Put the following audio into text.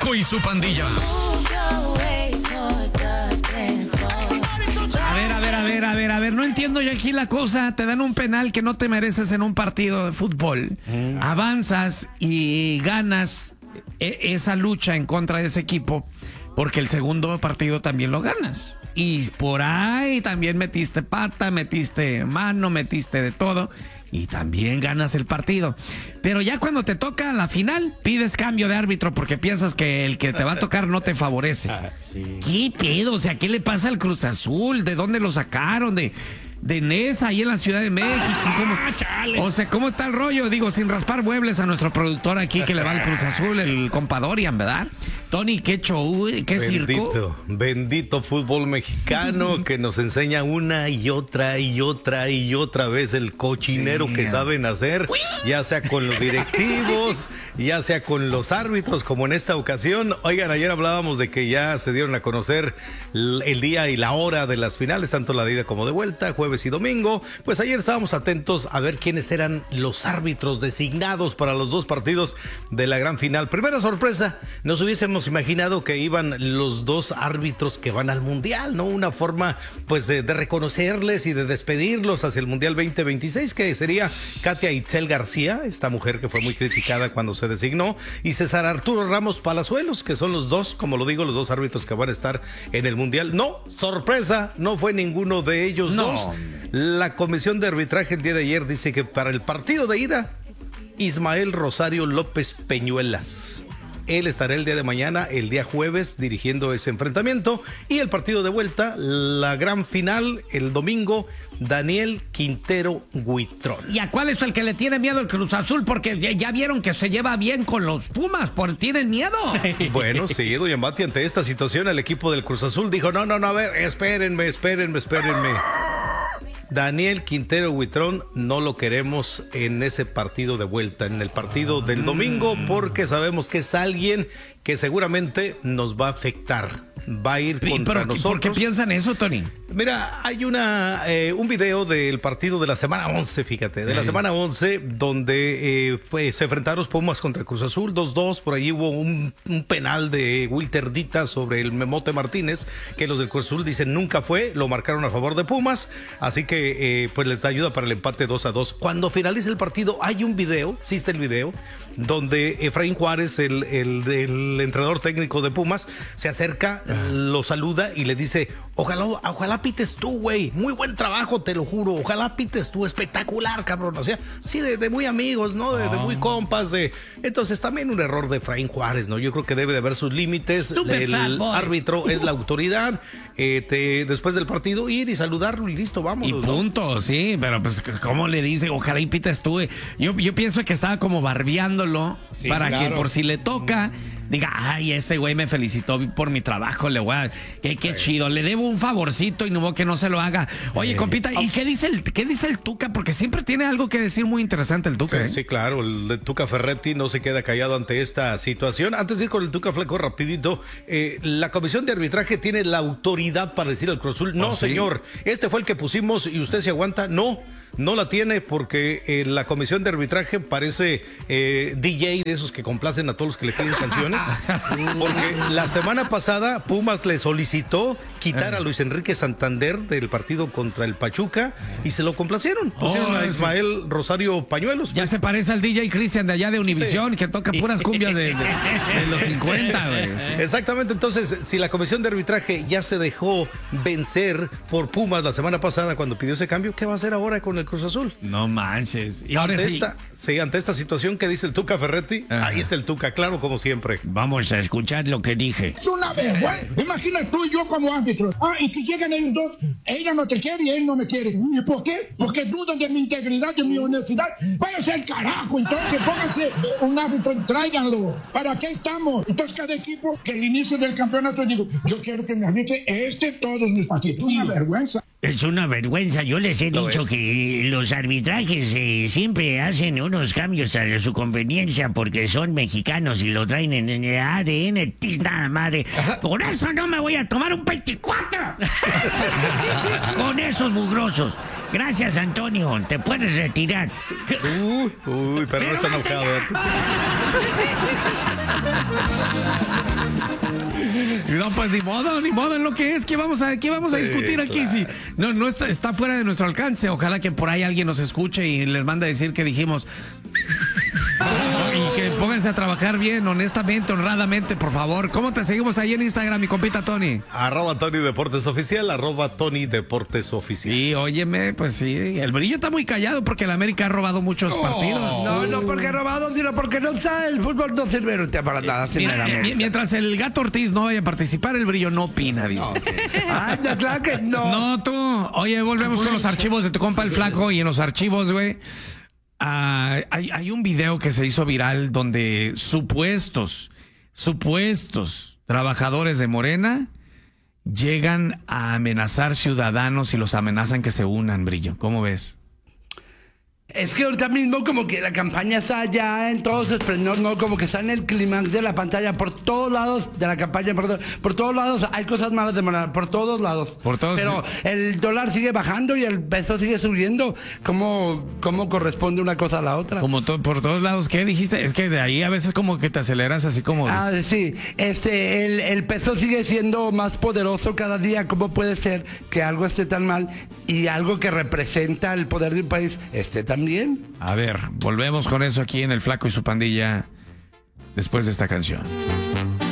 Paco y su pandilla. A ver, no entiendo yo aquí la cosa. Te dan un penal que no te mereces en un partido de fútbol. Avanzas y ganas esa lucha en contra de ese equipo, porque el segundo partido también lo ganas. Y por ahí también metiste pata, metiste mano, metiste de todo. Y también ganas el partido. Pero ya cuando te toca la final, pides cambio de árbitro porque piensas que el que te va a tocar no te favorece. Sí. ¿Qué pedo? O sea, ¿qué le pasa al Cruz Azul? ¿De dónde lo sacaron? ¿De Nesa, ahí en la Ciudad de México? O sea, ¿cómo está el rollo? Digo, sin raspar muebles a nuestro productor aquí que le va al Cruz Azul, el compa Dorian, ¿verdad? Tony, qué show, qué circo. Bendito fútbol mexicano que nos enseña una y otra vez el cochinero que saben hacer, ya sea con los directivos, ya sea con los árbitros, como en esta ocasión. Oigan, ayer hablábamos de que ya se dieron a conocer el día y la hora de las finales, tanto la de ida como de vuelta, jueves y domingo. Pues ayer estábamos atentos a ver quiénes eran los árbitros designados para los dos partidos de la gran final. Primera sorpresa, nos hubiésemos imaginado que iban los dos árbitros que van al Mundial, ¿no? Una forma, pues, de reconocerles y de despedirlos hacia el Mundial 2026, que sería Katia Itzel García, esta mujer que fue muy criticada cuando se designó, y César Arturo Ramos Palazuelos, que son los dos, como lo digo, los dos árbitros que van a estar en el Mundial. No, sorpresa, no fue ninguno de ellos dos. La comisión de arbitraje el día de ayer dice que para el partido de ida, Ismael Rosario López Peñuelas. Él estará el día de mañana, el día jueves, dirigiendo ese enfrentamiento. Y el partido de vuelta, la gran final, el domingo, Daniel Quintero Huitrón. ¿Y a cuál es el que le tiene miedo el Cruz Azul? Porque ya vieron que se lleva bien con los Pumas, ¿tienen miedo? Bueno, sí, doña Mati, ante esta situación, el equipo del Cruz Azul dijo, no, a ver, espérenme. Daniel Quintero Huitrón no lo queremos en ese partido de vuelta, en el partido del domingo, porque sabemos que es alguien que seguramente nos va a afectar. Va a ir contra nosotros. ¿Por qué piensan eso, Tony? Mira, hay un video del partido de la semana 11, fíjate, de la semana 11, donde se enfrentaron los Pumas contra el Cruz Azul, 2-2, por ahí hubo un penal de Wilter Dita sobre el Memote Martínez, que los del Cruz Azul dicen nunca fue, lo marcaron a favor de Pumas, así que pues les da ayuda para el empate 2-2. Cuando finaliza el partido, hay un video, existe el video, donde Efraín Juárez, el entrenador técnico de Pumas, se acerca, lo saluda y le dice, ojalá pites tú, güey, muy buen trabajo, te lo juro, ojalá pites tú, espectacular, cabrón, o sea, sí, de muy amigos, ¿no? De muy compas, entonces también un error de Efraín Juárez, ¿no? Yo creo que debe de haber sus límites, el árbitro es la autoridad, después del partido ir y saludarlo y listo, vamos. Y punto, ¿no? Sí, pero pues, ¿cómo le dice? Ojalá y pites tú, Yo pienso que estaba como barbeándolo, sí, para que por si le toca, diga, ay, ese güey me felicitó por mi trabajo, le voy a... Qué chido, le debo un favorcito y no que no se lo haga. Oye, compita, ¿y qué dice el Tuca? Porque siempre tiene algo que decir muy interesante el Tuca. Sí, claro, el de Tuca Ferretti no se queda callado ante esta situación. Antes de ir con el Tuca Fleco, rapidito, la comisión de arbitraje tiene la autoridad para decir al Cruz Azul, no, ¿sí? Señor, este fue el que pusimos y usted se aguanta. No la tiene porque la comisión de arbitraje parece DJ de esos que complacen a todos los que le piden canciones. Porque la semana pasada Pumas le solicitó quitar a Luis Enrique Santander del partido contra el Pachuca y se lo complacieron. Pusieron a Ismael Rosario Pañuelos. Ya se parece al DJ Cristian de allá de Univisión, que toca puras cumbias de los 50, güey. Sí. Exactamente, entonces, si la comisión de arbitraje ya se dejó vencer por Pumas la semana pasada cuando pidió ese cambio, ¿qué va a hacer ahora con el Cruz Azul? No manches. Y ahora ante esta situación que dice el Tuca Ferretti, ahí está el Tuca, claro, como siempre. Vamos a escuchar lo que dije. Es una vergüenza. Imagina tú y yo como árbitro. Y que llegan ellos dos. Ella no te quiere y él no me quiere. ¿Y por qué? Porque dudan de mi integridad, de mi honestidad. Váyanse al carajo. Entonces pónganse un árbitro y tráiganlo. ¿Para qué estamos? Entonces cada equipo que al inicio del campeonato digo, yo quiero que me arbitre todos mis partidos. Es una vergüenza. Es una vergüenza. Yo les he dicho que los arbitrajes siempre hacen unos cambios a su conveniencia porque son mexicanos y lo traen en el ADN, nada madre. Por eso no me voy a tomar un 24 con esos mugrosos. Gracias, Antonio. Te puedes retirar. Pero no está enojado. No, pues ni modo es lo que es. ¿Qué vamos a discutir aquí? Claro. Si no está fuera de nuestro alcance. Ojalá que por ahí alguien nos escuche y les manda a decir que dijimos. Y que pónganse a trabajar bien, honestamente, honradamente, por favor. ¿Cómo te seguimos ahí en Instagram, mi compita Tony? @Tony Deportes Oficial, @Tony Deportes Oficial. Sí, óyeme, pues sí. El Brillo está muy callado porque el América ha robado muchos partidos. No porque ha robado, sino porque no está. El fútbol no sirve para nada. Mientras el Gato Ortiz no vaya a participar, el Brillo no opina, dice. Anda, claro que no. No, tú. Oye, volvemos con los archivos de tu compa el Flaco. Y en los archivos, güey, hay un video que se hizo viral donde supuestos trabajadores de Morena llegan a amenazar ciudadanos y los amenazan que se unan, Brillo. ¿Cómo ves? Es que ahorita mismo como que la campaña está ya en todo su esplendor, ¿no? Como que está en el clímax de la pantalla, por todos lados de la campaña, perdón, por todos lados hay cosas malas de Morena, por todos lados. Pero el dólar sigue bajando y el peso sigue subiendo. ¿Cómo corresponde una cosa a la otra? Como por todos lados, ¿qué dijiste? Es que de ahí a veces como que te aceleras así como... Sí, el peso sigue siendo más poderoso cada día. ¿Cómo puede ser que algo esté tan mal y algo que representa el poder de un país esté tan bien? A ver, volvemos con eso aquí en El Flaco y su pandilla después de esta canción.